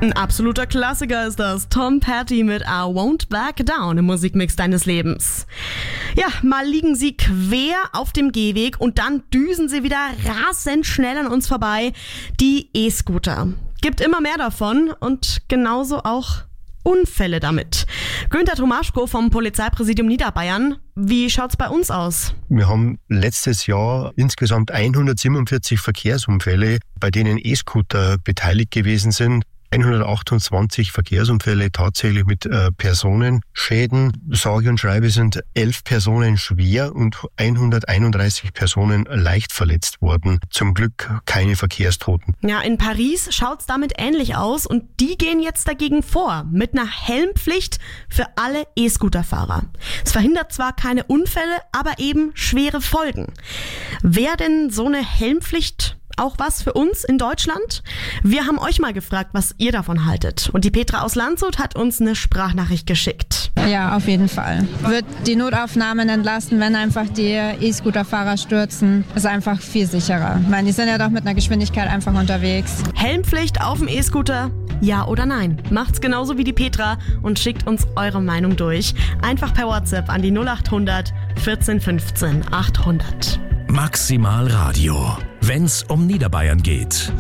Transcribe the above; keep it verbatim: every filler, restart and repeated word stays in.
Ein absoluter Klassiker ist das. Tom Petty mit I Won't Back Down im Musikmix deines Lebens. Ja, mal liegen sie quer auf dem Gehweg und dann düsen sie wieder rasend schnell an uns vorbei. Die E-Scooter. Gibt immer mehr davon und genauso auch Unfälle damit. Günther Tomaschko vom Polizeipräsidium Niederbayern. Wie schaut's bei uns aus? Wir haben letztes Jahr insgesamt hundertsiebenundvierzig Verkehrsunfälle, bei denen E-Scooter beteiligt gewesen sind. hundertachtundzwanzig Verkehrsunfälle tatsächlich mit äh, Personenschäden. Sage und schreibe sind elf Personen schwer und hunderteinunddreißig Personen leicht verletzt worden. Zum Glück keine Verkehrstoten. Ja, in Paris schaut's damit ähnlich aus und die gehen jetzt dagegen vor mit einer Helmpflicht für alle E-Scooter-Fahrer. Es verhindert zwar keine Unfälle, aber eben schwere Folgen. Wäre denn so eine Helmpflicht auch was für uns in Deutschland? Wir haben euch mal gefragt, was ihr davon haltet. Und die Petra aus Landshut hat uns eine Sprachnachricht geschickt. Ja, auf jeden Fall. Wird die Notaufnahmen entlasten, wenn einfach die E-Scooter-Fahrer stürzen. Ist einfach viel sicherer. Ich meine, die sind ja doch mit einer Geschwindigkeit einfach unterwegs. Helmpflicht auf dem E-Scooter? Ja oder nein? Macht's genauso wie die Petra und schickt uns eure Meinung durch. Einfach per WhatsApp an die null acht hundert vierzehn fünfzehn achthundert. Maximal Radio, wenn's um Niederbayern geht.